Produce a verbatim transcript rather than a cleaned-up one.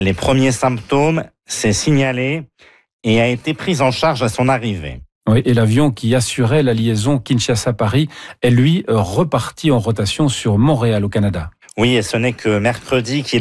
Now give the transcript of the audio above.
Les premiers symptômes s'est signalé et a été pris en charge à son arrivée. Oui, et l'avion qui assurait la liaison Kinshasa-Paris est lui reparti en rotation sur Montréal au Canada. Oui, et ce n'est que mercredi qu'il